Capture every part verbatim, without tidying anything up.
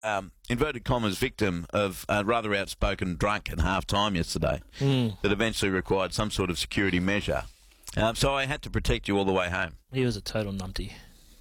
um, inverted commas, victim of a rather outspoken drunk at half-time yesterday Mm. that eventually required some sort of security measure. Um, so I had to protect you all the way home. He was a total numpty.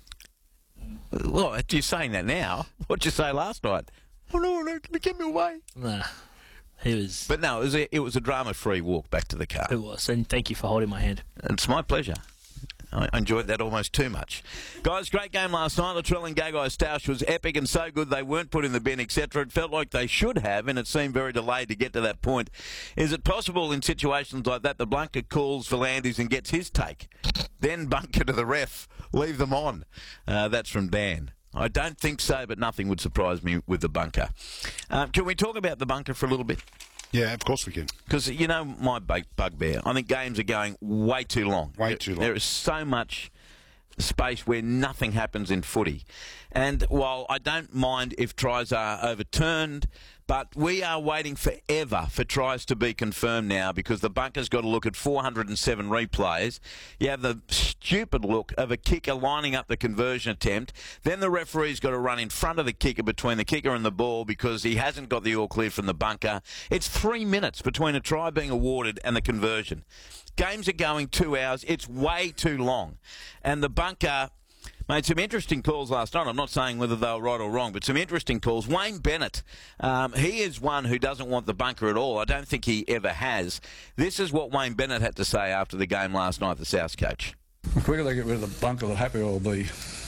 Well, you're saying that now. What'd you say last night? Oh, no, no, can you get me away? Nah, he was. But no, it was a, it was a drama-free walk back to the car. It was, and thank you for holding my hand. It's my pleasure. I enjoyed that almost too much. Guys, great game last night. Latrell and Gagai Stausch was epic and so good they weren't put in the bin, et cetera. It felt like they should have, and it seemed very delayed to get to that point. Is it possible in situations like that the Bunker calls for Landis and gets his take? Then bunker to the ref. Leave them on. Uh, that's from Dan. I don't think so, but nothing would surprise me with the Bunker. Uh, can we talk about the Bunker for a little bit? Yeah, of course we can. Because, you know, my bug- bugbear, I think games are going way too long. Way too long. There is so much space where nothing happens in footy. And while I don't mind if tries are overturned, but we are waiting forever for tries to be confirmed now because the Bunker's got to look at four hundred seven replays. You have the stupid look of a kicker lining up the conversion attempt. Then the referee's got to run in front of the kicker between the kicker and the ball because he hasn't got the all clear from the Bunker. It's three minutes between a try being awarded and the conversion. Games are going two hours. It's way too long. And the Bunker made some interesting calls last night. I'm not saying whether they were right or wrong, but some interesting calls. Wayne Bennett, um, he is one who doesn't want the Bunker at all. I don't think he ever has. This is what Wayne Bennett had to say after the game last night, the Souths coach. The quicker they get rid of the Bunker, the happier I'll be.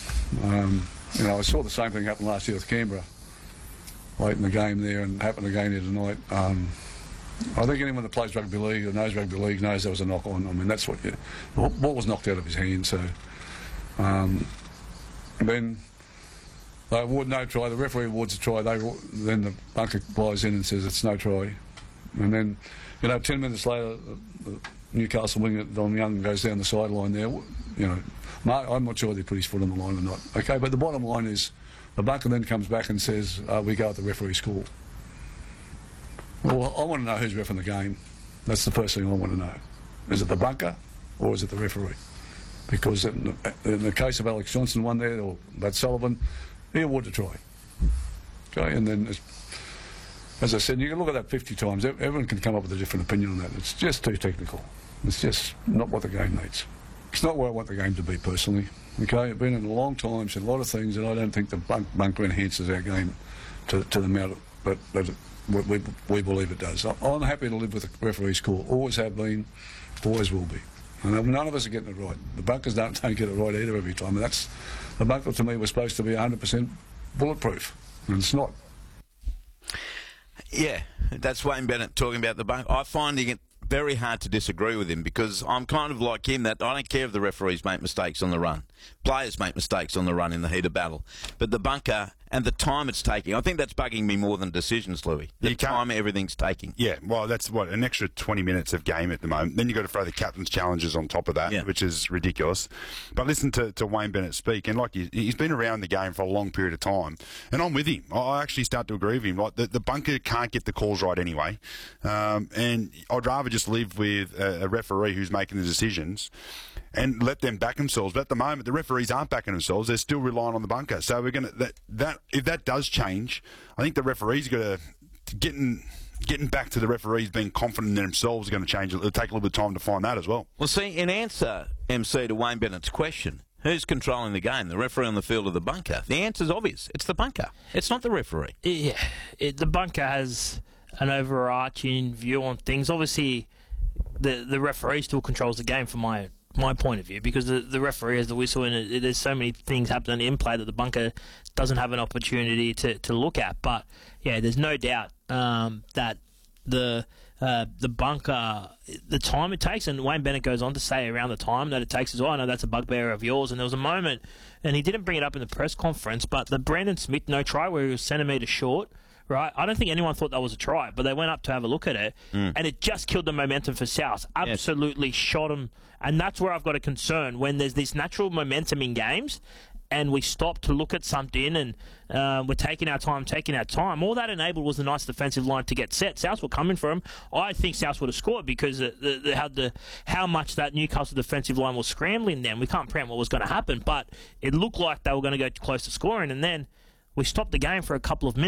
Um, you know, I saw the same thing happen last year with Canberra, late in the game there, and happened again here tonight. Um, I think anyone that plays rugby league or knows rugby league knows there was a knock on. I mean, that's what you... The ball was knocked out of his hand, so... Um, then they award no try. The referee awards a try. They then the Bunker flies in and says it's no try. And then, you know, ten minutes later, the Newcastle winger Don Young goes down the sideline there. You know, I'm not sure whether he put his foot on the line or not. Okay, but the bottom line is the Bunker then comes back and says uh, we go at the referee's call. Well, I want to know who's reffing the game. That's the first thing I want to know. Is it the Bunker or is it the referee? Because in the, in the case of Alex Johnson, one there, or Matt Sullivan, he awarded a try. Okay, and then, as I said, you can look at that fifty times. Everyone can come up with a different opinion on that. It's just too technical. It's just not what the game needs. It's not where I want the game to be, personally. Okay, I've been in a long time, seen a lot of things, and I don't think the bunk, Bunker enhances our game to, to the amount that, that it, we, we believe it does. I'm happy to live with the referee's call. Always have been, always will be. And none of us are getting it right. The Bunkers don't, don't get it right either every time. And that's, the Bunker to me was supposed to be one hundred percent bulletproof, and it's not. Yeah, that's Wayne Bennett talking about the Bunker. I'm finding it very hard to disagree with him because I'm kind of like him that I don't care if the referees make mistakes on the run. Players make mistakes on the run in the heat of battle. But the Bunker and the time it's taking, I think that's bugging me more than decisions, Louis. The You can't- time everything's taking. Yeah, well, that's what, an extra twenty minutes of game at the moment. Then you've got to throw the captain's challenges on top of that, Yeah. which is ridiculous. But listen to, to Wayne Bennett speak, and like he, he's been around the game for a long period of time, and I'm with him. I I actually start to agree with him. Like the, the Bunker can't get the calls right anyway, um, and I'd rather just live with a, a referee who's making the decisions and let them back themselves. But at the moment, the referees aren't backing themselves; they're still relying on the Bunker. So we're going to that that if that does change, I think the referees got to getting getting back to the referees being confident in themselves is going to change. It'll take a little bit of time to find that as well. Well, see, in answer, M C, to Wayne Bennett's question, who's controlling the game, the referee on the field or the Bunker? The answer's obvious. It's the Bunker. It's not the referee. Yeah, it, the Bunker has an overarching view on things. Obviously, the the referee still controls the game from my my point of view because the, the referee has the whistle and it, there's so many things happening in play that the Bunker doesn't have an opportunity to, to look at. But, yeah, there's no doubt um, that the uh, the Bunker, the time it takes, and Wayne Bennett goes on to say around the time that it takes as well. I know that's a bugbear of yours, and there was a moment, and he didn't bring it up in the press conference, but the Brandon Smith no try where he was centimetre short, right? I don't think anyone thought that was a try, but they went up to have a look at it, mm. and it just killed the momentum for South. Absolutely yes. Shot them, and that's where I've got a concern when there's this natural momentum in games, and we stop to look at something, and uh, we're taking our time, taking our time. All that enabled was the nice defensive line to get set. South were coming for him. I think South would have scored because the, the, the, how, the, how much that Newcastle defensive line was scrambling them. We can't preempt what was going to happen, but it looked like they were going to go close to scoring, and then we stopped the game for a couple of minutes.